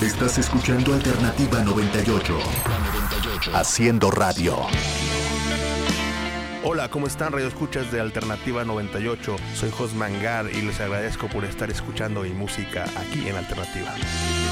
Estás escuchando Alternativa 98. Haciendo radio. Hola, ¿cómo están, Radio Escuchas de Alternativa 98? Soy Jos Mangar y les agradezco por estar escuchando mi música aquí en Alternativa.